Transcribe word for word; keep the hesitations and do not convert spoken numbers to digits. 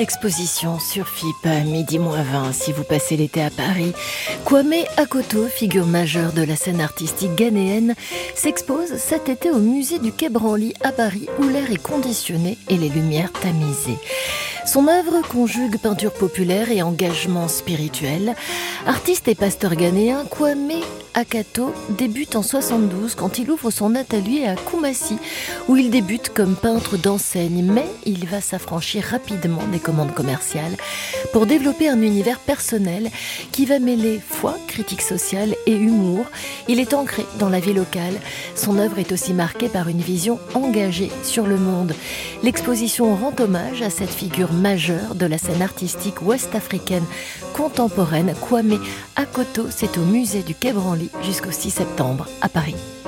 l'exposition sur F I P à midi moins vingt si vous passez l'été à Paris. Kwame Akoto, figure majeure de la scène artistique ghanéenne, s'expose cet été au musée du Quai Branly à Paris où l'air est conditionné et les lumières tamisées. Son œuvre conjugue peinture populaire et engagement spirituel. Artiste et pasteur ghanéen, Kwame Akoto débute en soixante-douze quand il ouvre son atelier à Koumassi, où il débute comme peintre d'enseigne, mais il va s'affranchir rapidement des commandes commerciales pour développer un univers personnel qui va mêler foi, critique sociale et humour. Il est ancré dans la vie locale. Son œuvre est aussi marquée par une vision engagée sur le monde. L'exposition rend hommage à cette figure majeure de la scène artistique ouest-africaine contemporaine. Kwame Akoto, c'est au musée du Quai Branly jusqu'au six septembre à Paris.